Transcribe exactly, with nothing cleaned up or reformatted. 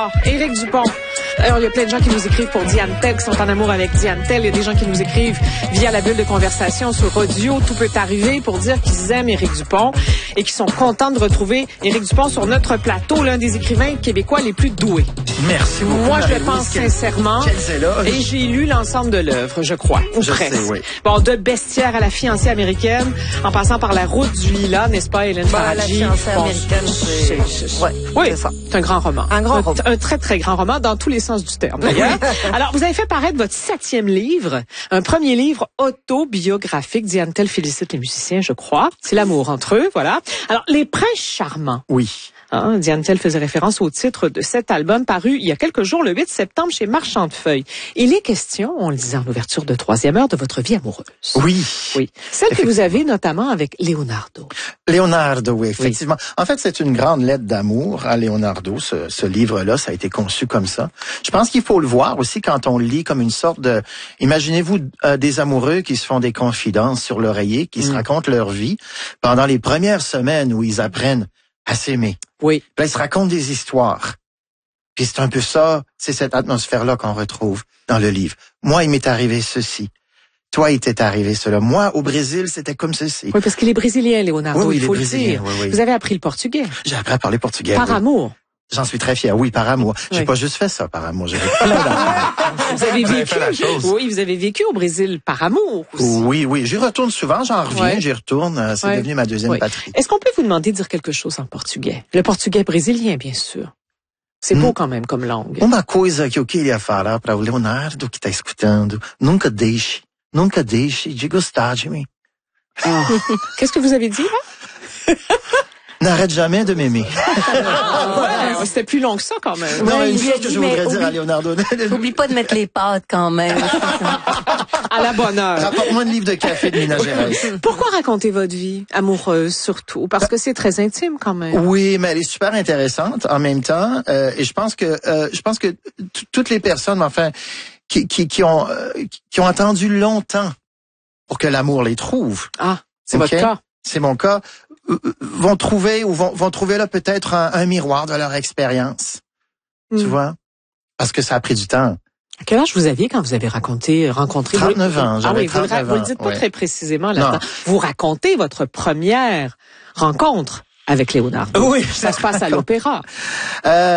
Ah, Éric Dupont. Alors, il y a plein de gens qui nous écrivent pour Diane Tell, qui sont en amour avec Diane Tell. Il y a des gens qui nous écrivent via la bulle de conversation sur audio. Tout peut arriver pour dire qu'ils aiment Éric Dupont et qu'ils sont contents de retrouver Éric Dupont sur notre plateau, l'un des écrivains québécois les plus doués. Merci beaucoup. Moi, je le pense sincèrement. Et j'ai lu l'ensemble de l'œuvre, je crois, ou je presque. Sais, oui. Bon, de Bestiaire à La fiancée américaine, en passant par La route du lilas, n'est-ce pas, Hélène bah, Faradji? La fiancée bon, américaine, c'est... c'est... Ouais, oui, c'est ça. C'est un grand roman. Un grand un, roman. Un très, très grand roman dans tous les sens du terme, d'ailleurs. Alors, vous avez fait paraître votre septième livre, un premier livre autobiographique. Diane Tell félicite les musiciens, je crois. C'est l'amour entre eux, voilà. Alors, Les princes charmants. Oui. Hein, Diane Tell faisait référence au titre de cet album paru il y a quelques jours, le huit septembre, chez Marchand de Feuilles. Il est question, on le disait en ouverture de troisième heure, de votre vie amoureuse. Oui. Oui. Celle que vous avez notamment avec Leonardo. Leonardo, oui, effectivement. Oui. En fait, c'est une grande lettre d'amour à Leonardo, ce, ce livre-là. Ça a été conçu comme ça. Je pense qu'il faut le voir aussi quand on le lit comme une sorte de... Imaginez-vous euh, des amoureux qui se font des confidences sur l'oreiller, qui mm. se racontent leur vie pendant les premières semaines où ils apprennent à s'aimer. Oui. Puis là, ils se racontent des histoires. Puis c'est un peu ça, c'est cette atmosphère-là qu'on retrouve dans le livre. Moi, il m'est arrivé ceci. Toi, il t'est arrivé cela. Moi, au Brésil, c'était comme ceci. Oui, parce qu'il est brésilien, Leonardo, oui, oui, il faut il est le brésilien, dire. Oui, oui. Vous avez appris le portugais. J'ai appris à parler portugais. Par oui. amour. J'en suis très fier, oui, par amour. J'ai oui. pas juste fait ça par amour, j'ai fait plein d'amour. Vous avez vécu, oui, vous avez vécu au Brésil par amour aussi. Oui, oui, j'y retourne souvent, j'en reviens, ouais. j'y retourne, c'est ouais. devenu ma deuxième ouais. patrie. Est-ce qu'on peut vous demander de dire quelque chose en portugais? Le portugais brésilien, bien sûr. C'est beau hum. quand même comme langue. Uma coisa que eu queria falar para o Leonardo que está escutando, nunca deixe, nunca deixe de gostar de mim. Ah. Qu'est-ce que vous avez dit, là? N'arrête jamais de m'aimer. Ah, ouais, c'était plus long que ça, quand même. Non, ouais, une chose que je voudrais oublie, dire à Leonardo. N'oublie pas de mettre les pâtes, quand même. À la bonne heure. Rapporte-moi un livre de café de Minas Gerais. Pourquoi raconter votre vie amoureuse, surtout? Parce que c'est très intime, quand même. Oui, mais elle est super intéressante en même temps. Euh, et je pense que, euh, je pense que toutes les personnes, enfin, qui, qui, qui ont, euh, qui ont attendu longtemps pour que l'amour les trouve. Ah, c'est okay? votre cas. C'est mon cas. Vont trouver ou vont, vont trouver là peut-être un, un miroir de leur expérience. Mm. Tu vois? Parce que ça a pris du temps. À quel âge vous aviez quand vous avez raconté, rencontré... trente-neuf ans, ah oui, trente-neuf vous, le, vous le dites pas ouais. très précisément là-dedans. Vous racontez votre première rencontre avec Leonardo. Oui. Ça se passe à l'opéra. Euh,